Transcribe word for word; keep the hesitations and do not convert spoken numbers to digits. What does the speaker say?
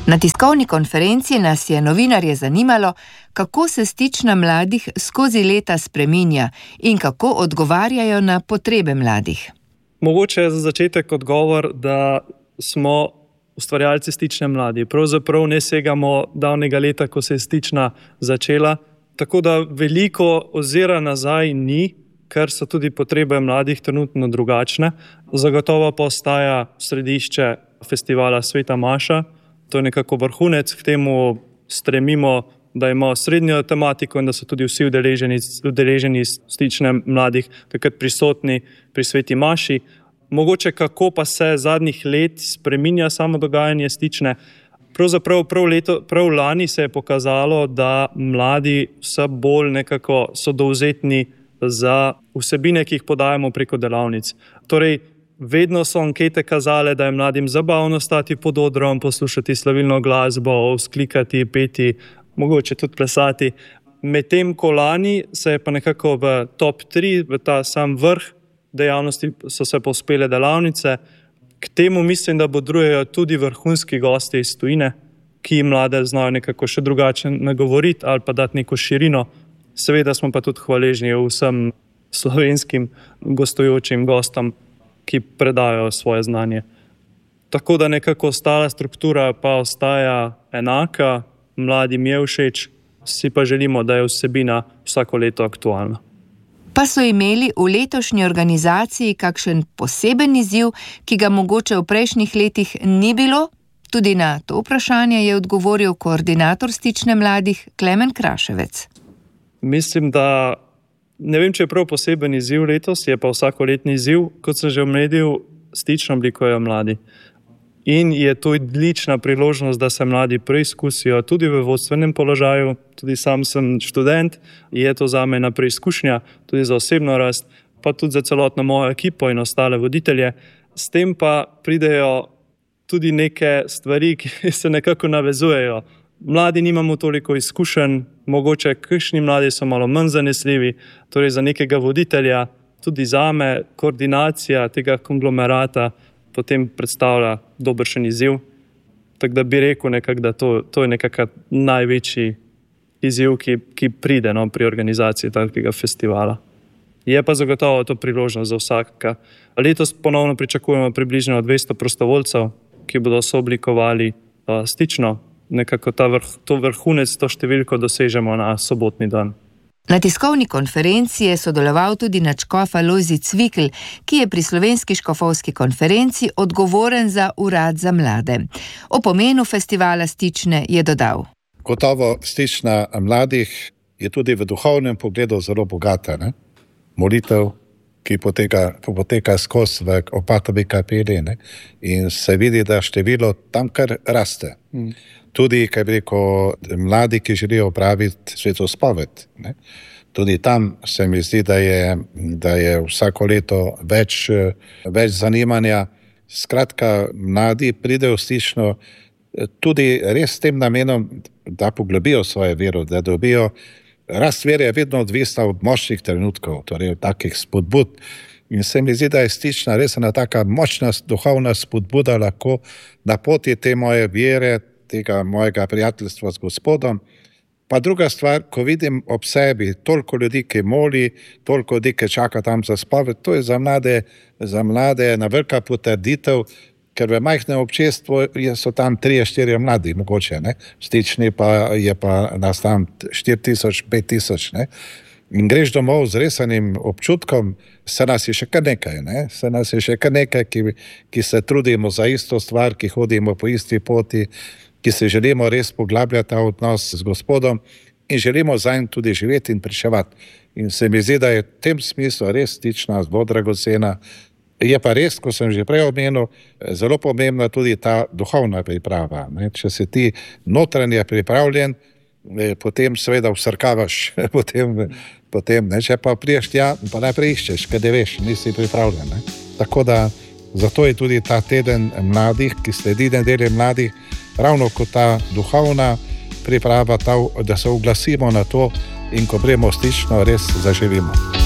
Na tiskovni konferenci nas je novinarje zanimalo, kako se stična mladih skozi leta spreminja in kako odgovarjajo na potrebe mladih. Mogoče je za začetek odgovor, da smo ustvarjalci stične mladi. Pravzaprav ne segamo davnega leta, ko se je stična začela, tako da veliko ozira nazaj ni, ker so tudi potrebe mladih trenutno drugačne. Zagotovo pa ostaja središče festivala Sveta Maša. To je nekako vrhunec, k temu stremimo, da ima srednjo tematiko in da so tudi vsi udeleženi, udeleženi stične mladih takrat prisotni pri Sveti Maši. Mogoče kako pa se zadnjih let spreminja samo dogajanje stične. Pravzaprav prav, leto, prav lani se je pokazalo, da mladi vse bolj nekako so dovzetni za vsebine, ki jih podajamo preko delavnic. Torej, vedno so ankete kazale, da je mladim zabavno stati pod odrom, poslušati slavilno glasbo, vzklikati, peti, mogoče tudi plesati. Medtem ko lani se je pa nekako v top tri, v ta sam vrh dejavnosti so se povzpele delavnice. K temu mislim, da bodrujejo tudi vrhunski gosti iz tujine, ki mlade znajo nekako še drugače nagovoriti ali pa dati neko širino. Seveda smo pa tudi hvaležni vsem slovenskim gostujočim gostom, ki predajo svoje znanje. Tako da nekako ostala struktura pa ostaja enaka, mladim je všeč, si pa želimo, da je vsebina vsako leto aktualna. Pa so imeli v letošnji organizaciji kakšen poseben izziv, ki ga mogoče v prejšnjih letih ni bilo? Tudi na to vprašanje je odgovoril koordinator stične mladih Klemen Kraševec. Mislim, da ne vem, če je prav poseben izziv letos, je pa vsakoletni izziv, kot sem že omenil, stično oblikujejo mladi. In je to odlična priložnost, da se mladi preizkusijo tudi v vodstvenem položaju. Tudi sam sem študent, je to zame ena preizkušnja, tudi za osebno rast, pa tudi za celotno mojo ekipo in ostale voditelje. S tem pa pridejo tudi neke stvari, ki se nekako navezujejo. Mladi nimamo toliko izkušenj, mogoče kakšni mladi so malo manj zanesljivi, torej za nekega voditelja, tudi zame, koordinacija tega konglomerata potem predstavlja dobršen izziv. Tako da bi rekel nekak, da to, to je nekakšen največji izziv, ki, ki pride no, pri organizaciji takega festivala. Je pa zagotovo to priložnost za vsakega. Letos ponovno pričakujemo približno dvesto prostovoljcev, ki bodo sooblikovali uh, stično. Nekako ta vrh, to vrhunec, to številko dosežemo na sobotni dan. Na tiskovni konferenci je sodeloval tudi nadškof Alojzij Cvikl, ki je pri Slovenski škofovski konferenci odgovoren za urad za mlade. O pomenu festivala Stične je dodal. Gotovo Stična mladih je tudi v duhovnem pogledu zelo bogata. Ne? Molitev, ki poteka, poteka skozi v Opatovi kapeli, ne? In se vidi, da število tam kar raste. Hmm. Tudi, kaj bi rekel, mladi, ki želijo opraviti svetospoved. Ne? Tudi tam se mi zdi, da je, da je vsako leto več, več zanimanja. Skratka, mladi pridejo stično tudi res s tem namenom, da poglobijo svoje vero, da dobijo. Rast vere je vedno odvisna od močnih trenutkov, torej od takih spodbud. In se mi zdi, da je stična res ena taka močna duhovna spodbuda lahko na poti te moje vere, tega mojega prijateljstva s Gospodom. Pa druga stvar, ko vidim ob sebi toliko ljudi, ki moli, toliko ljudi, ki čaka tam za spoved, to je za mlade, za mlade ena velika potrditev, ker v majhnem občestvu so tam tri, štiri mladi, mogoče, ne? Stični pa je pa nas tam štiri tisoč, pet tisoč, ne? In greš domov z resanim občutkom, se nas je še kar nekaj, ne? Se nas je še kar nekaj, ki, ki se trudimo za isto stvar, ki hodimo po isti poti, ki se želimo res poglabljati ta odnos z Gospodom in želimo zanj tudi živeti in pričevati. In se mi zdi, da je v tem smislu res stična, zelo dragocena. Je pa res, ko sem že prej omenil, zelo pomembna tudi ta duhovna priprava. Ne? Če si ti notranje pripravljen, potem seveda vsrkavaš, potem, potem ne? Če pa priješ tja, pa najprej iščeš, kaj da veš, nisi pripravljen. Ne? Tako da zato je tudi ta teden mladih, ki sledi nedelje mladih, ravno kot ta duhovna priprava, ta, da se oglasimo na to in ko gremo stično, res zaživimo.